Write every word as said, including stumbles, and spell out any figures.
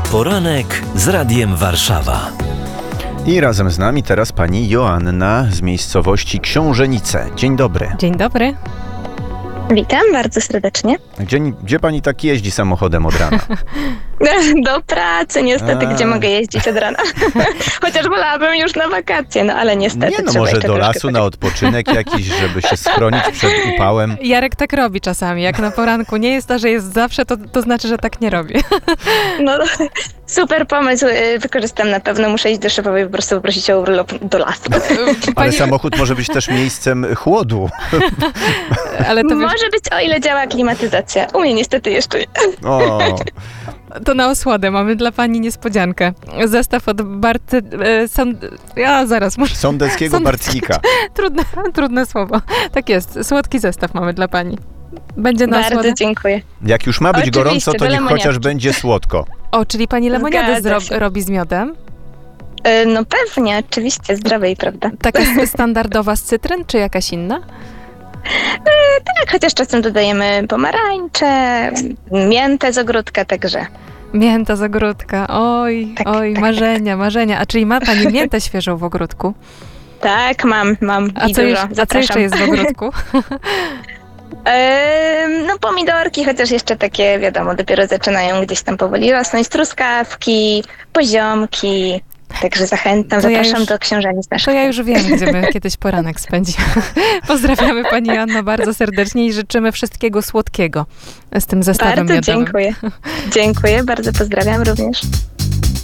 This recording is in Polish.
Poranek z Radiem Warszawa. I razem z nami teraz pani Joanna z miejscowości Książenice. Dzień dobry. Dzień dobry. Witam bardzo serdecznie. Gdzie, gdzie pani tak jeździ samochodem od rana? Do pracy niestety, A. gdzie mogę jeździć od rana. Chociaż wolałabym już na wakacje, no ale niestety Nie no, trzeba może jeszcze do troszkę lasu tak- na odpoczynek jakiś, żeby się schronić przed upałem. Jarek tak robi czasami. Jak na poranku nie jest to, że jest zawsze, to, to znaczy, że tak nie robi. No, super pomysł, y, wykorzystam na pewno. Muszę iść do szefowej po prostu poprosić o urlop do lasu. Ale Pani- samochód może być też miejscem chłodu. Ale to, wiesz, Może być, o ile działa klimatyzacja. U mnie niestety jeszcze nie. O, to na osłodę mamy dla pani niespodziankę. Zestaw od Barty... E, sam, ja zaraz muszę... sądeckiego Sądecki- Bartnika. Trudne, trudne słowo. Tak jest. Słodki zestaw mamy dla pani. Będzie na Bardzo osłodę. dziękuję. Jak już ma być Oczywiście, gorąco, to do niech lemoniadki. chociaż będzie słodko. O, czyli pani lemoniadę Zgadza zro- się. robi z miodem? Y, No pewnie, oczywiście, zdrowej, prawda? Taka standardowa z cytryn, czy jakaś inna? Tak, chociaż czasem dodajemy pomarańcze, miętę z ogródka, także Mięta z ogródka. Oj, Tak, oj, tak, marzenia, marzenia. A czyli ma pani miętę świeżą w ogródku? tak, mam, mam A i co, dużo. jeszcze, a co Zapraszam. jeszcze jest w ogródku? Ehm, no pomidorki, chociaż jeszcze takie, wiadomo, dopiero zaczynają gdzieś tam powoli rosnąć, truskawki, poziomki, także zachęcam, To ja zapraszam już- do książenic To naszych. ja już wiem, gdzie my kiedyś poranek spędzimy. Pozdrawiamy pani Joanno bardzo serdecznie i życzymy wszystkiego słodkiego z tym zestawem Bardzo miodowym. dziękuję. Dziękuję, bardzo pozdrawiam również.